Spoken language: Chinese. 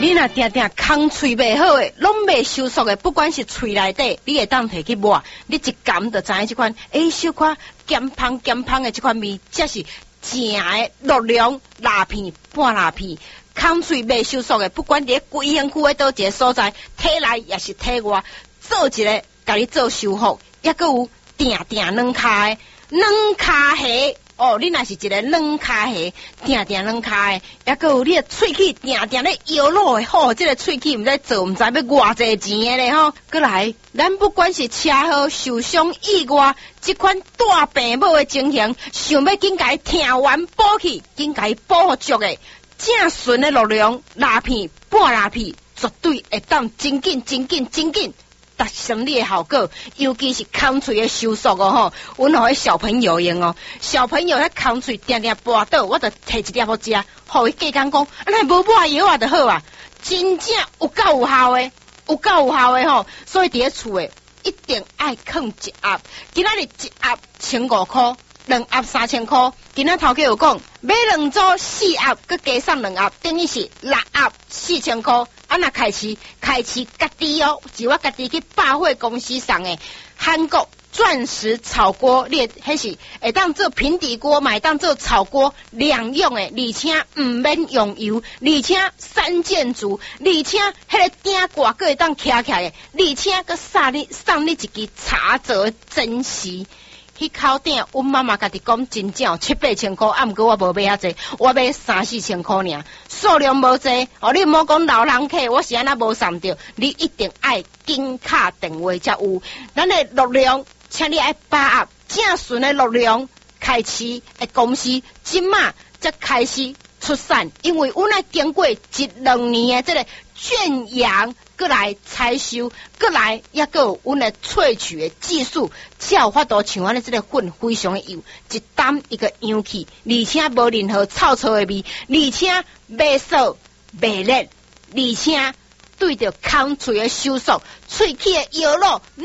你若定定空喙袂好诶，拢袂收缩诶，不管是喙内底，你会当摕去抹，你一含就知影即款小可咸芳诶即款味，才是正诶热量辣片、半辣片。空喙袂收缩诶，不管伫规身躯诶倒一个所在，体内也是体外，做一个甲你做修复，抑阁有定定软骹诶，软骹鞋。哦，你若是一个软骹鞋，定定软骹诶，抑阁有你诶喙齿定定咧摇落诶，吼，即个喙齿毋知做毋知要偌济钱诶咧吼。过来，咱不管是车祸受伤意外，即款大病母诶情形，想要紧甲伊听完补去，紧甲伊补足诶，正纯诶热量辣片、半辣片，绝对会当真紧。达成你的效果，尤其是空喙的收缩哦吼，阮互迄小朋友用哦，小朋友迄空喙定定跋倒，我就摕一粒互食，互伊计讲讲，那无抹药啊就好啊，真正有够有效的，吼，所以伫咧厝诶一定爱放一盒，今仔日一盒1500块，2盒3000块，今仔头家有讲买2组4盒，佮加送2盒，等于是6盒4000块。啊，若开市家己哦，是我家己去百货公司送诶，韩国钻石炒锅，你迄是会当做平底锅，买当做炒锅两用诶，而且毋免用油，而且3件组，而且迄个顶挂个会当徛起诶，而且佮送你一支茶则珍惜。迄口顶，阮妈妈家己讲真正7、8千块，啊，毋过我无买遐济，我买3、4千块尔，数量无济。哦，你毋好讲老人客，我是安那无送着，你一定爱紧敲电话才有。咱的热量，请你爱把握正纯的热量，开市的公司即马才开始出产，因为阮爱经过1、2年的这个圈养。过来采收，过来也阁有阮的萃取的技术，才有法度像阮的这个粉非常的油，一担一个扬起，而且无任何臭的味，而且袂涩袂热，而且对着空喙的收缩、喙齿的摇落。